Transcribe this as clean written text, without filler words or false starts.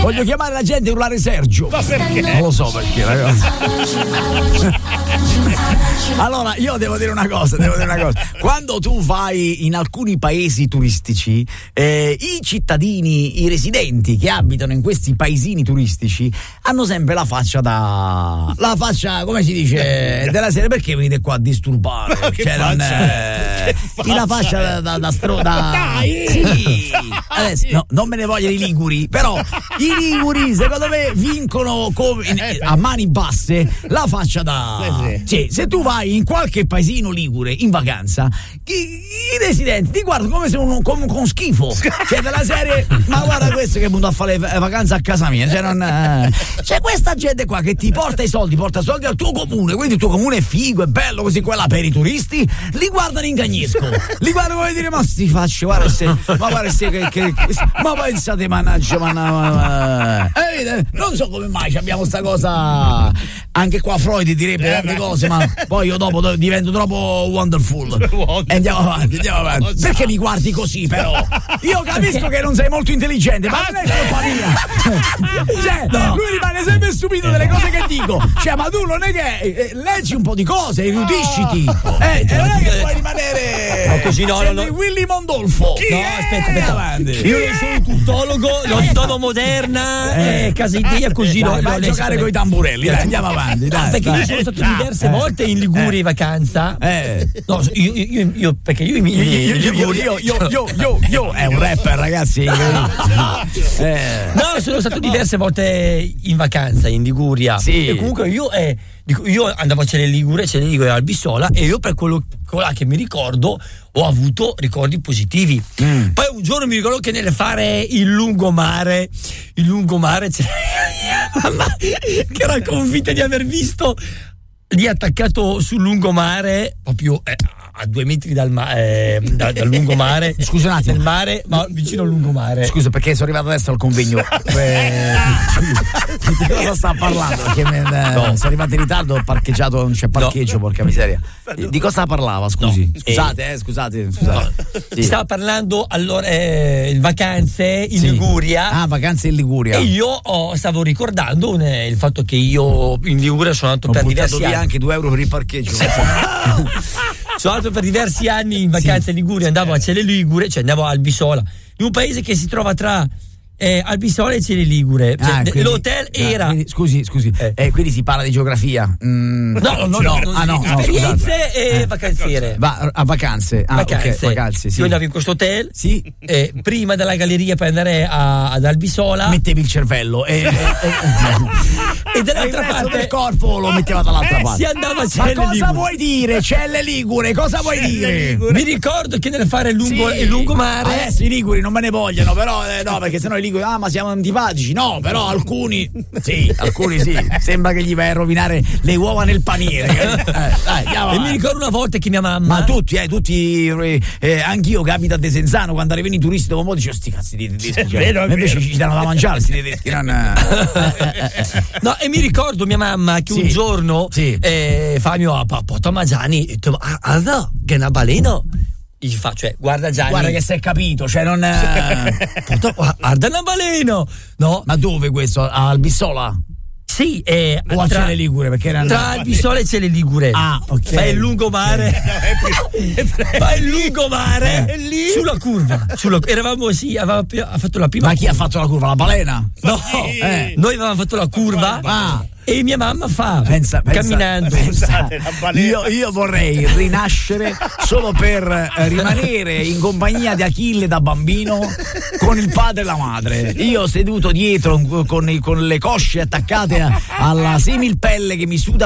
Voglio chiamare la gente e urlare Sergio. Ma perché? Non lo so perché, ragazzi. Allora, io devo dire una cosa. Quando tu vai in alcuni paesi turistici, i cittadini, i residenti che abitano in questi paesini turistici hanno sempre la faccia come si dice, della serie, perché venite qua a disturbare? La faccia da Dai! Sì. Adesso, no, non me ne vogliono i liguri, però i liguri secondo me vincono a mani basse la faccia Sì, se tu vai in qualche paesino ligure in vacanza, i residenti ti guardano come se con schifo. Cioè della serie, ma guarda questo che è venuto a fare le vacanze a casa mia. C'è questa gente qua che ti porta soldi al tuo comune, quindi il tuo comune è figo, è bello così, quella per i turisti, li guardano in cagnesco, li guardano come dire, ma sti facce, ma pensate, mannaggia, non so come mai abbiamo sta cosa. Anche qua Freud direbbe tante cose, ma poi io dopo divento troppo wonderful. E andiamo avanti. Perché mi guardi così, però? Io capisco che non sei molto intelligente, ma non è colpa mia. Lui rimane sempre stupito delle cose che dico. Cioè, ma tu non è che leggi un po' di cose, erudisciti. Non è che puoi rimanere così, no. Willy Mondolfo. Aspetta. Io non sono un tuttologo, l'odontomo moderna, caseidea, così. Vai a giocare con i tamburelli, dai, andiamo avanti. Perché io sono stato diverse volte in Liguria in vacanza. No, io perché io è un rapper, ragazzi. No, sono stato diverse volte in vacanza in Liguria. Sì. E comunque io andavo a Celle Ligure al Bissola, e io per quello che mi ricordo ho avuto ricordi positivi. Poi un giorno mi ricordo che nel fare il lungomare c'era mamma che era convinta di aver visto lì attaccato sul lungomare, proprio a 2 metri dal lungomare. Scusa un attimo, nel mare, ma vicino al lungomare. Scusa, perché sono arrivato adesso al convegno. Di cosa sta parlando? Perché sono arrivato in ritardo, ho parcheggiato, non c'è parcheggio, porca miseria. Di cosa parlava? Scusi. Scusate. No. Sì. Stava parlando allora vacanze in Liguria. Ah, vacanze in Liguria. E io stavo ricordando il fatto che io in Liguria sono andato per diversi anni. Via anche 2 euro per il parcheggio. Sono andato per diversi anni in vacanza in Liguria, andavo a Celle Ligure, cioè andavo a Albisola, in un paese che si trova tra Albisola e Celle Ligure. Quindi, l'hotel era. Quindi, scusi. Quindi si parla di geografia. No, esperienze e vacanziere. A vacanze. Vacanze, sì. Io andavo in questo hotel. Sì. Prima della galleria per andare ad Albisola. Mettevi il cervello e dall'altra parte del corpo lo metteva dall'altra parte. Si andava a Celle Ligure. Ma cosa vuoi dire? Celle Ligure, cosa vuoi dire? Mi ricordo che nel fare il lungomare. Adesso i liguri non me ne vogliono, però no, perché sennò i liguri, ma siamo antipatici. No, però alcuni sì. Sembra che gli vai a rovinare le uova nel paniere. E mi ricordo una volta che mia mamma. Ma tutti, anch'io capita a Desenzano, quando arrivano i turisti dopo un po' dicevo, sti cazzi di tedeschi. Invece ci danno da mangiare sti tedeschi. No, e mi ricordo mia mamma che un giorno Fabio a Porto Maggiani e detto, guarda che è una balena. Gli fa, cioè, guarda Gianni, guarda che si è capito, cioè non guarda una balena, no? Ma dove questo? A Albissola? Sì, o a Celle Ligure, perché era tra Albissola e Celle Ligure. Ok. Fai il lungomare. Fai il lungomare sulla curva. Eravamo aveva fatto la prima. Ma chi ha fatto la curva? La balena? No, noi avevamo fatto la curva. E mia mamma fa camminando. Io vorrei rinascere solo per rimanere in compagnia di Achille da bambino con il padre e la madre. Io seduto dietro con le cosce attaccate alla similpelle che mi suda